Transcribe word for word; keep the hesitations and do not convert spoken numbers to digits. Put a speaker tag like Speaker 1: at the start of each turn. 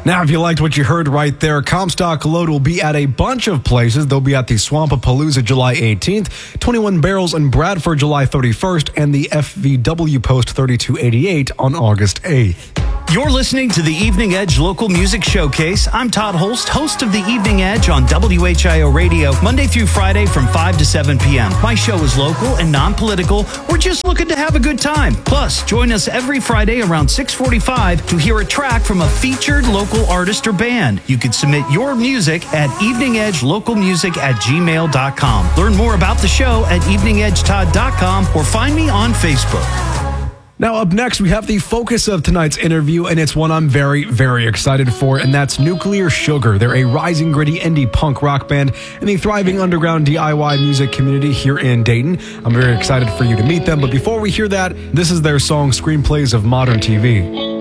Speaker 1: Now, if you liked what you heard right there, Comstock Load will be at a bunch of places. They'll be at the Swampapalooza July eighteenth, twenty-one Barrels in Bradford July thirty-first, and the F V W Post thirty-two eighty-eight on August eighth.
Speaker 2: You're listening to the Evening Edge Local Music Showcase. I'm Todd Holst, host of the Evening Edge on W H I O Radio, Monday through Friday from five to seven p.m. My show is local and non-political. We're just looking to have a good time. Plus, join us every Friday around six forty-five to hear a track from a featured local artist or band. You can submit your music at evening edge local music at gmail dot com. Learn more about the show at evening edge todd dot com or find me on Facebook.
Speaker 1: Now, up next, we have the focus of tonight's interview, and it's one I'm very, very excited for, and that's Nuclear Sugar. They're a rising, gritty indie punk rock band in the thriving underground D I Y music community here in Dayton. I'm very excited for you to meet them, but before we hear that, this is their song, Screenplays of Modern T V.